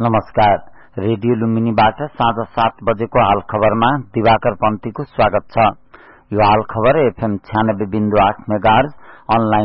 नमस्कार। रेडियो लुम्बिनीबाट साँझ 7 बजेको हाल खबरमा दिवाकर पन्थीको स्वागत छ। यो हाल खबर FM 96.8 मेगाहर्ज, अनलाइन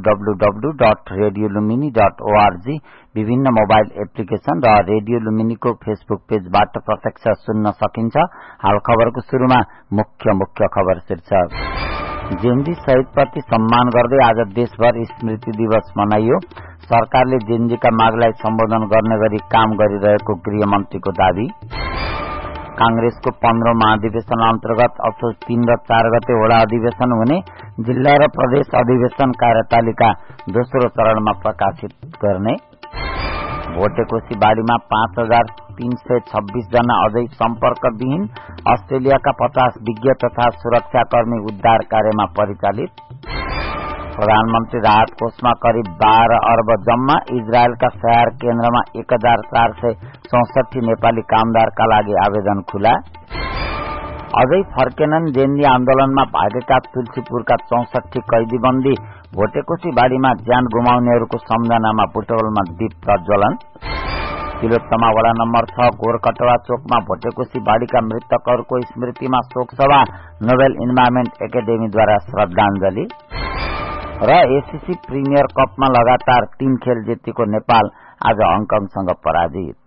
www.radiolumini.org, विभिन्न मोबाइल एप्लिकेशन र रेडियो लुम्बिनीको फेसबुक पेजबाट प्रत्यक्ष सुन्न सकिन्छ। हाल खबरको शुरूमा मुख्य खबर शीर्षक। जेन्जी शहीदप्रति सम्मान गर्दै आज देशभर स्मृति दिवस मनाइयो। सरकारले जेन्जीका मागलाई सम्बोधन गर्ने गरी काम गरिरहेको गृहमन्त्रीको दावी। कांग्रेसको 15औं महाधिवेशन अन्तर्गत असोज 3 र 4 गते वडा अधिवेशन हुने, जिल्ला र प्रदेश अधिवेशन कार्यतालिका दोस्रो चरणमा प्रकाशित गर्ने। भोटेकोशी बाढीमा 5326 जना अझै सम्पर्कविहीन। अस्ट्रेलियाका 50 विज्ञ तथा सुरक्षाकर्मी उद्धार कार्यमा परिचालित। प्रधानमन्त्री राहत कोषमा करिब 12 अर्ब जम्मा। इजरायलका सहार केन्द्रमा 1464 नेपाली कामदारका लागि आवेदन खुला। अझै फर्केनन् जेन्जी आन्दोलनमा भागेका तुलसीपुरका 64 कैदीबन्दी। भोटेकोशी बाढीमा ज्यान गुमाउनेहरूको सम्झनामा बुटवलमा दीप प्रज्वलन। तिलोत्तमा वडा नम्बर 6 गोरकटवा चोकमा भोटेकोशी बाढीका मृतकहरूको स्मृतिमा शोकसभा। नोबेल इन्भाइरोन्मेन्ट एकाडेमीद्वारा श्रद्धाञ्जली। र एसीसी प्रिमियर कपमा लगातार 3 खेल जितेको नेपाल आज हङकङसँग पराजित।